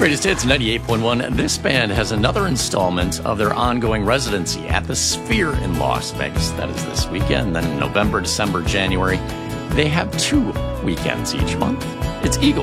Greatest Hits 98.1. This band has another installment of their ongoing residency at the Sphere in Las Vegas. That is this weekend, then November, December, January. They have 2 weekends each month. It's Eagles.